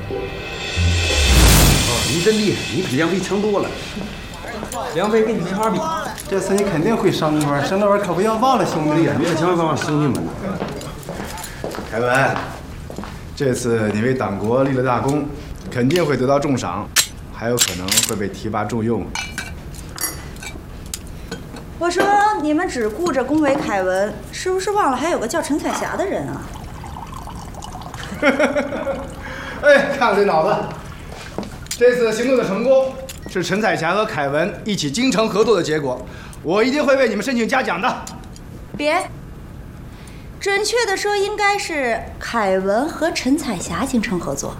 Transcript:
哦，你真厉害，你比梁飞强多了。 梁飞跟你没法比。 这次你肯定会上那玩，上那玩可不要忘了兄弟。 你可千万别忘兄弟们呢。 凯文，这次你为党国立了大功，肯定会得到重赏，还有可能会被提拔重用。 我说你们只顾着恭维凯文，是不是忘了还有个叫陈彩霞的人啊？ 哎，看了这脑子，这次行动的成功是陈彩霞和凯文一起精诚合作的结果，我一定会为你们申请嘉奖的。 别，准确的说应该是凯文和陈彩霞精诚合作。